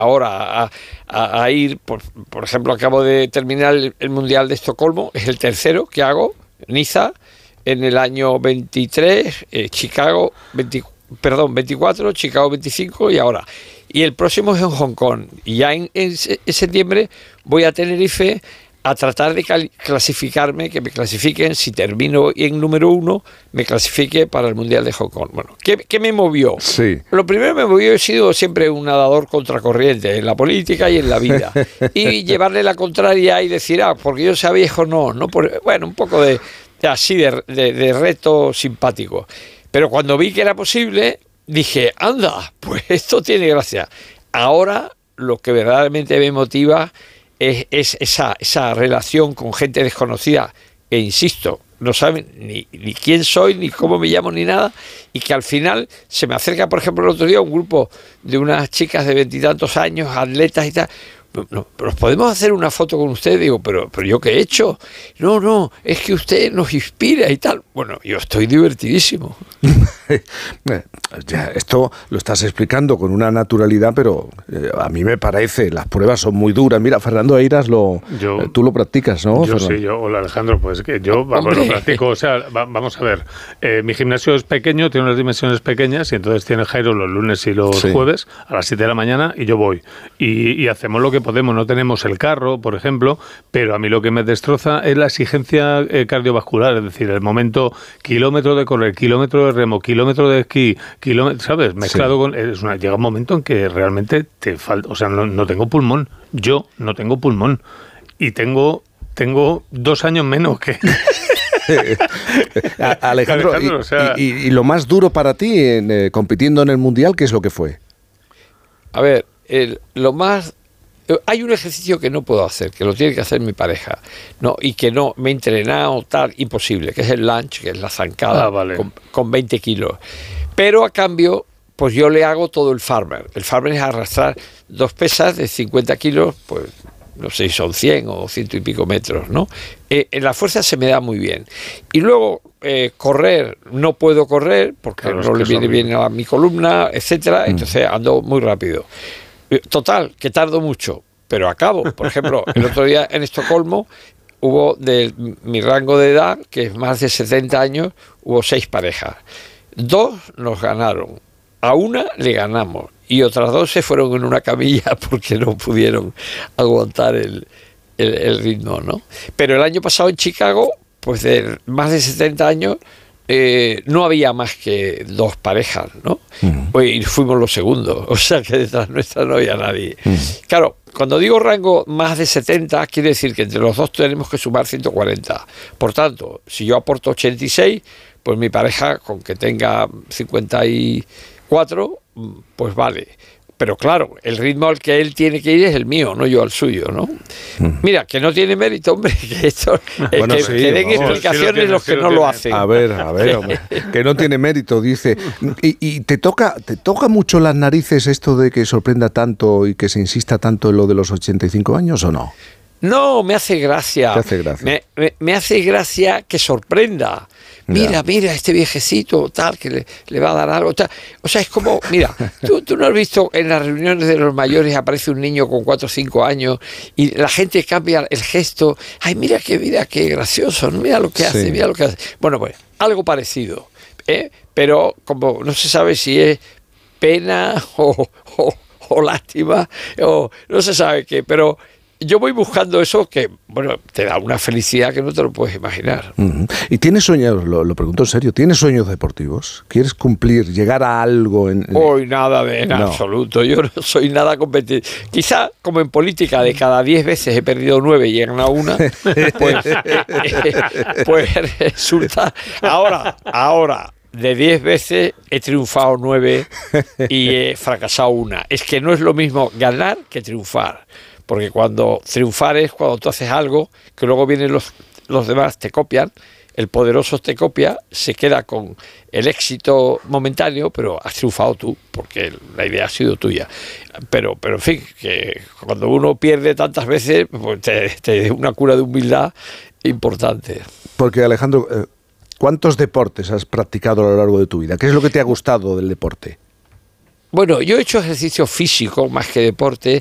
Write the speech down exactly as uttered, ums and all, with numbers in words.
ahora a, a, a ir, por, por ejemplo, acabo de terminar el, el Mundial de Estocolmo, es el tercero que hago, Niza, en el año veintitrés, eh, Chicago, veinte, perdón, veinticuatro, Chicago veinticinco y ahora. Y el próximo es en Hong Kong. Y ya en, en, en septiembre voy a Tenerife a tratar de clasificarme, que me clasifiquen, si termino en número uno, me clasifique para el Mundial de Hong Kong. Bueno, ¿qué, qué me movió? Sí. Lo primero que me movió, he sido siempre un nadador contracorriente en la política y en la vida. Y llevarle la contraria y decir, ah, porque yo sea viejo, no, no por, bueno, un poco de, de así, de, de, de reto simpático. Pero cuando vi que era posible, dije, anda, pues esto tiene gracia. Ahora, lo que verdaderamente me motiva Es, es esa, esa relación con gente desconocida, e insisto, no saben ni, ni quién soy, ni cómo me llamo, ni nada, y que al final se me acerca, por ejemplo, el otro día un grupo de unas chicas de veintitantos años, atletas y tal. No, ¿nos podemos hacer una foto con usted? Digo, pero, pero ¿yo qué he hecho? No, no, es que usted nos inspira y tal. Bueno, yo estoy divertidísimo. Ya, esto lo estás explicando con una naturalidad, pero eh, a mí me parece, las pruebas son muy duras. Mira, Fernando Eiras, lo, yo, eh, tú lo practicas, ¿no? Yo Fernando? sí, yo, hola Alejandro, pues que yo vamos, lo practico, o sea, va, vamos a ver, eh, mi gimnasio es pequeño, tiene unas dimensiones pequeñas y entonces tiene Jairo los lunes y los sí. jueves a las siete de la mañana y yo voy. Y, y hacemos lo que podemos, no tenemos el carro, por ejemplo, pero a mí lo que me destroza es la exigencia eh, cardiovascular, es decir, el momento kilómetro de correr, kilómetro de remo, kilómetro de esquí, kilómetro, ¿sabes? Mezclado sí. con... Es una, llega un momento en que realmente te falta... O sea, no, no tengo pulmón. Yo no tengo pulmón. Y tengo, tengo dos años menos que... Alejandro, Alejandro y, o sea... y, y, y lo más duro para ti en, eh, compitiendo en el Mundial, ¿qué es lo que fue? A ver, el, lo más... Hay un ejercicio que no puedo hacer, que lo tiene que hacer mi pareja, no, y que no me he entrenado, tal, imposible, que es el lunge, que es la zancada, ah, vale. con, con veinte kilos. Pero a cambio, pues yo le hago todo el farmer. El farmer es arrastrar dos pesas de cincuenta kilos, pues no sé si son cien o ciento y pico metros, ¿no? Eh, en la fuerza se me da muy bien. Y luego, eh, correr, no puedo correr, porque claro, no le viene bien a mi columna, etcétera, mm. entonces ando muy rápido. Total, que tardo mucho, pero acabo. Por ejemplo, el otro día en Estocolmo hubo, de mi rango de edad, que es más de setenta años, hubo seis parejas. Dos nos ganaron, a una le ganamos y otras dos se fueron en una camilla porque no pudieron aguantar el, el, el ritmo, ¿no? Pero el año pasado en Chicago, pues de más de setenta años, Eh, no había más que dos parejas, ¿no? Uh-huh. Y fuimos los segundos, o sea que detrás nuestra no había nadie. Uh-huh. Claro, cuando digo rango más de setenta, quiere decir que entre los dos tenemos que sumar ciento cuarenta. Por tanto, si yo aporto ochenta y seis, pues mi pareja, con que tenga cincuenta y cuatro, pues vale. Pero claro, el ritmo al que él tiene que ir es el mío, no yo al suyo, ¿no? Mm. Mira, que no tiene mérito, hombre, que esto, bueno, que, sí, que den vamos, explicaciones sí lo tiene, los que sí lo no tiene. Lo hacen. A ver, a ver, hombre, que no tiene mérito, dice. Y, y te toca, te toca mucho las narices esto de que sorprenda tanto y que se insista tanto en lo de los ochenta y cinco años, ¿o no? No, me hace gracia. ¿Te hace gracia? Me, me, me hace gracia que sorprenda. Mira, ya. mira, este viejecito, tal, que le, le va a dar algo, tal. O sea, es como, mira, ¿tú, tú no has visto en las reuniones de los mayores aparece un niño con cuatro o cinco años y la gente cambia el gesto? Ay, mira qué vida, qué gracioso, mira lo que hace, sí. mira lo que hace. Bueno, pues, algo parecido, ¿eh? Pero como no se sabe si es pena o, o, o lástima, o no se sabe qué, pero... Yo voy buscando eso que, bueno, te da una felicidad que no te lo puedes imaginar. Uh-huh. ¿Y tienes sueños, lo, lo pregunto en serio, tienes sueños deportivos? ¿Quieres cumplir, llegar a algo? En, en... Hoy nada de en no. absoluto, yo no soy nada competitivo. Quizá, como en política, de cada diez veces he perdido nueve y he ganado una, pues, pues resulta... Ahora, ahora... De diez veces he triunfado nueve y he fracasado una. Es que no es lo mismo ganar que triunfar. Porque cuando triunfar es cuando tú haces algo que luego vienen los, los demás, te copian, el poderoso te copia, se queda con el éxito momentáneo, pero has triunfado tú, porque la idea ha sido tuya. Pero, pero en fin, que cuando uno pierde tantas veces, pues te, te da una cura de humildad importante. Porque, Alejandro, ¿cuántos deportes has practicado a lo largo de tu vida? ¿Qué es lo que te ha gustado del deporte? Bueno, yo he hecho ejercicio físico más que deporte